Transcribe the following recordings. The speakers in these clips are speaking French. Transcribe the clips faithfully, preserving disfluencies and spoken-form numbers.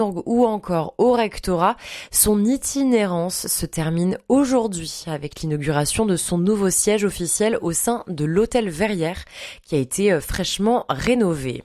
ou encore au rectorat. Son itinérance se termine aujourd'hui avec l'inauguration de son nouveau siège officiel au sein de l'hôtel Verrières qui a été fraîchement rénové.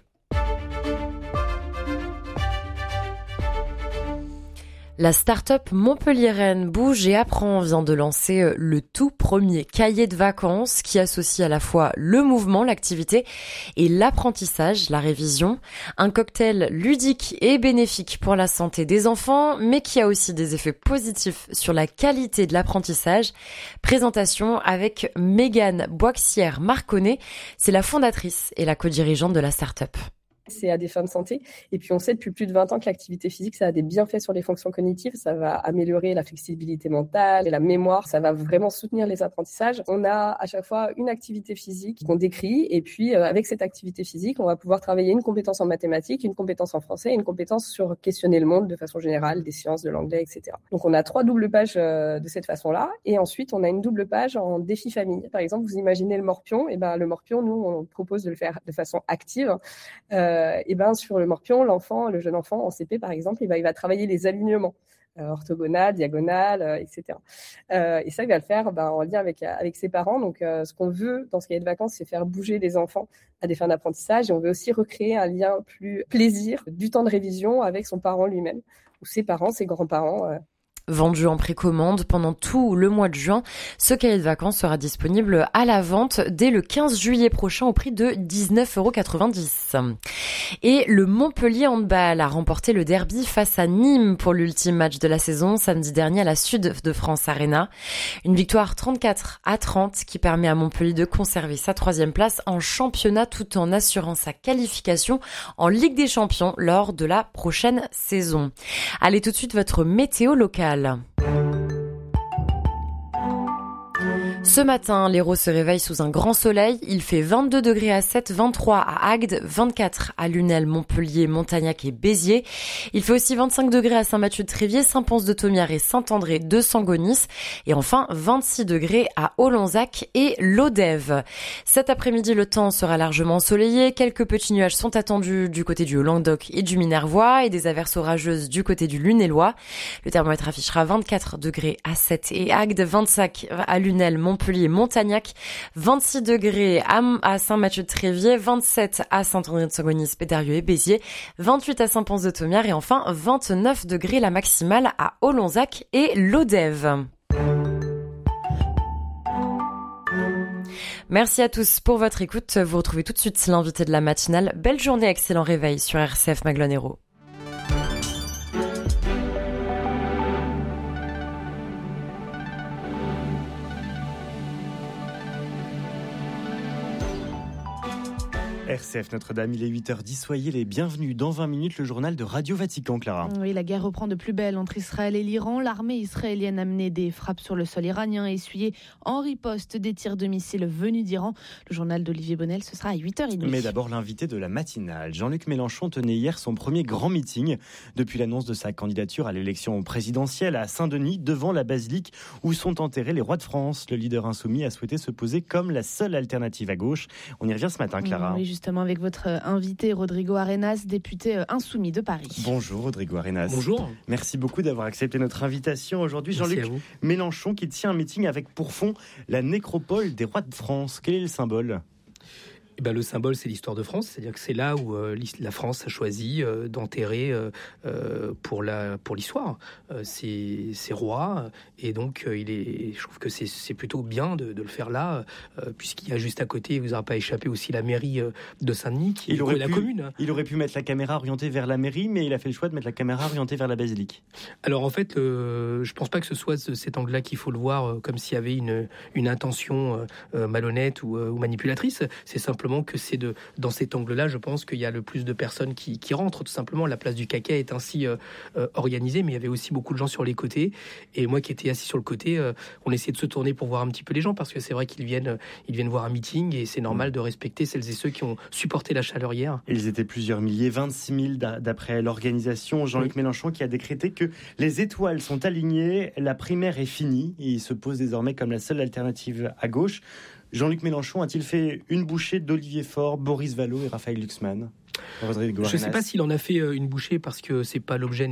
La start-up montpelliéraine Bouge et Apprend vient de lancer le tout premier cahier de vacances qui associe à la fois le mouvement, l'activité et l'apprentissage, la révision. Un cocktail ludique et bénéfique pour la santé des enfants, mais qui a aussi des effets positifs sur la qualité de l'apprentissage. Présentation avec Mégane Boixière-Marconnet. C'est la fondatrice et la co-dirigeante de la start-up. C'est à des fins de santé. Et puis, on sait depuis plus de vingt ans que l'activité physique, ça a des bienfaits sur les fonctions cognitives. Ça va améliorer la flexibilité mentale et la mémoire. Ça va vraiment soutenir les apprentissages. On a à chaque fois une activité physique qu'on décrit. Et puis, euh, avec cette activité physique, on va pouvoir travailler une compétence en mathématiques, une compétence en français et une compétence sur questionner le monde de façon générale, des sciences, de l'anglais, et cetera. Donc, on a trois doubles pages euh, de cette façon-là. Et ensuite, on a une double page en défi famille. Par exemple, vous imaginez le morpion. Et ben, le morpion, nous, on propose de le faire de façon active. Euh, et ben sur le morpion, l'enfant, le jeune enfant en C P par exemple, et ben il va travailler les alignements euh, orthogonales, diagonales, euh, et cetera. Euh, et ça, il va le faire ben, en lien avec avec ses parents. Donc, euh, ce qu'on veut dans ce cahier de vacances, c'est faire bouger les enfants à des fins d'apprentissage, et on veut aussi recréer un lien plus plaisir du temps de révision avec son parent lui-même, ou ses parents, ses grands-parents. Euh, Vendu en précommande pendant tout le mois de juin, ce cahier de vacances sera disponible à la vente dès le quinze juillet prochain au prix de dix-neuf euros quatre-vingt-dix. Et le Montpellier Handball a remporté le derby face à Nîmes pour l'ultime match de la saison samedi dernier à la Sud de France Arena. Une victoire trente-quatre à trente qui permet à Montpellier de conserver sa troisième place en championnat tout en assurant sa qualification en Ligue des Champions lors de la prochaine saison. Allez tout de suite votre météo locale. Ce matin, l'Hérault se réveille sous un grand soleil. Il fait vingt-deux degrés à Sète, vingt-trois à Agde, vingt-quatre à Lunel, Montpellier, Montagnac et Béziers. Il fait aussi vingt-cinq degrés à Saint-Mathieu-de-Tréviers, Saint-Pons-de-Thomières et Saint-André de Sangonis. Et enfin, vingt-six degrés à Olonzac et Lodève. Cet après-midi, le temps sera largement ensoleillé. Quelques petits nuages sont attendus du côté du Languedoc et du Minervois et des averses orageuses du côté du Lunélois. Le thermomètre affichera vingt-quatre degrés à Sète et Agde, vingt-cinq à Lunel, Montpellier, Montagnac, vingt-six degrés à Saint-Mathieu-de-Tréviers, vingt-sept à Saint-André-de-Sangonis, Pédarieux et Béziers, vingt-huit à Saint-Pons-de-Thomières et enfin vingt-neuf degrés la maximale à Olonzac et Lodève. Merci à tous pour votre écoute. Vous retrouvez tout de suite l'invité de la matinale. Belle journée, excellent réveil sur R C F Maglone Hérault. R C F Notre-Dame, il est huit heures dix, soyez les bienvenus dans vingt minutes, le journal de Radio Vatican, Clara. Oui, la guerre reprend de plus belle entre Israël et l'Iran. L'armée israélienne a mené des frappes sur le sol iranien et essuyé en riposte des tirs de missiles venus d'Iran. Le journal d'Olivier Bonnel, ce sera à huit heures trente. Mais d'abord, l'invité de la matinale. Jean-Luc Mélenchon tenait hier son premier grand meeting depuis l'annonce de sa candidature à l'élection présidentielle à Saint-Denis, devant la basilique où sont enterrés les rois de France. Le leader insoumis a souhaité se poser comme la seule alternative à gauche. On y revient ce matin, Clara. Oui, justement avec votre invité Rodrigo Arenas, député insoumis de Paris. Bonjour Rodrigo Arenas. Bonjour. Merci beaucoup d'avoir accepté notre invitation aujourd'hui. Jean-Luc Mélenchon qui tient un meeting avec pour fond la nécropole des rois de France. Quel est le symbole ? Eh ben, le symbole, c'est l'histoire de France, c'est-à-dire que c'est là où euh, la France a choisi euh, d'enterrer euh, euh, pour, la, pour l'histoire euh, ses, ses rois. Et donc, euh, il est, je trouve que c'est, c'est plutôt bien de, de le faire là, euh, puisqu'il y a juste à côté, il ne vous aura pas échappé aussi la mairie euh, de Saint-Denis, qui il est aurait la pu, commune. Il aurait pu mettre la caméra orientée vers la mairie, mais il a fait le choix de mettre la caméra orientée vers la basilique. Alors en fait, euh, je ne pense pas que ce soit ce, cet angle-là qu'il faut le voir euh, comme s'il y avait une, une intention euh, malhonnête ou, euh, ou manipulatrice. C'est simplement que c'est de, dans cet angle-là, je pense qu'il y a le plus de personnes qui, qui rentrent, tout simplement. La place du Caquet est ainsi euh, euh, organisée, mais il y avait aussi beaucoup de gens sur les côtés. Et moi qui étais assis sur le côté, euh, on essayait de se tourner pour voir un petit peu les gens, parce que c'est vrai qu'ils viennent, euh, ils viennent voir un meeting, et c'est normal de respecter celles et ceux qui ont supporté la chaleur hier. Ils étaient plusieurs milliers, vingt-six mille d'après l'organisation. Jean-Luc oui. Mélenchon qui a décrété que les étoiles sont alignées, la primaire est finie, et il se pose désormais comme la seule alternative à gauche. Jean-Luc Mélenchon a-t-il fait une bouchée d'Olivier Faure, Boris Vallaud et Raphaël Glucksmann ? Je ne sais pas s'il en a fait une bouchée, parce que c'est pas l'objet